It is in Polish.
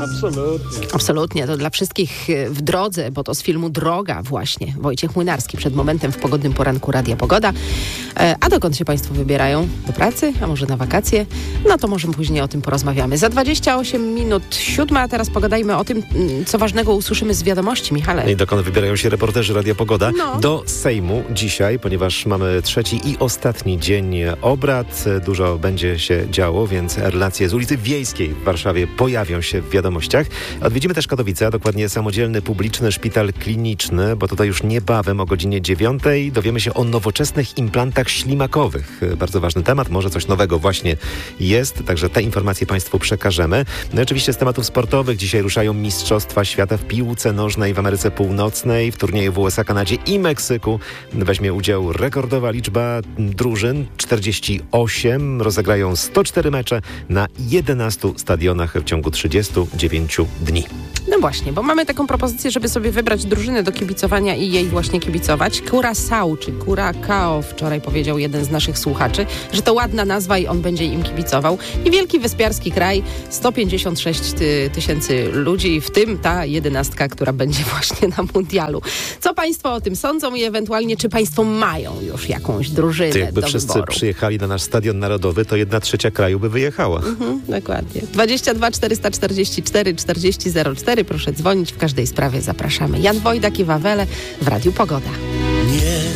Absolutnie, to dla wszystkich w drodze, bo to z filmu Droga właśnie. Wojciech Młynarski przed momentem w pogodnym poranku Radia Pogoda. A dokąd się Państwo wybierają? Do pracy? A może na wakacje? No to może później o tym porozmawiamy. Za 28 minut 7, a teraz pogadajmy o tym, co ważnego usłyszymy z wiadomości. Michale. I dokąd wybierają się reporterzy Radia Pogoda? No. Do Sejmu dzisiaj, ponieważ mamy trzeci i ostatni dzień obrad. Dużo będzie się działo, więc relacje z ulicy Wiejskiej w Warszawie pojawią się w wiadomościach. Odwiedzimy też Katowice, a dokładnie samodzielny publiczny szpital kliniczny, bo tutaj już niebawem o godzinie 9 dowiemy się o nowoczesnych implantach ślimakowych. Bardzo ważny temat, może coś nowego właśnie jest, także te informacje Państwu przekażemy. No i oczywiście z tematów sportowych dzisiaj ruszają Mistrzostwa Świata w piłce nożnej w Ameryce Północnej. W turnieju w USA, Kanadzie i Meksyku weźmie udział rekordowa liczba drużyn, 48. Rozegrają 104 mecze na 11 stadionach w ciągu 39 dni. No właśnie, bo mamy taką propozycję, żeby sobie wybrać drużynę do kibicowania i jej właśnie kibicować. Curaçao czy Curacao, wczoraj powiedział jeden z naszych słuchaczy, że to ładna nazwa i on będzie im kibicował. Niewielki wyspiarski kraj, 156 tysięcy ludzi, w tym ta 11, która będzie właśnie na mundialu. Co Państwo o tym sądzą i ewentualnie czy Państwo mają już jakąś drużynę to jakby do wszyscy wyboru? przyjechali na nasz stadion narodowy, to 1/3 kraju by wyjechała. Dokładnie. 22 444 40 04. Proszę dzwonić, w każdej sprawie zapraszamy. Jan Wojdak i Wawele w Radiu Pogoda.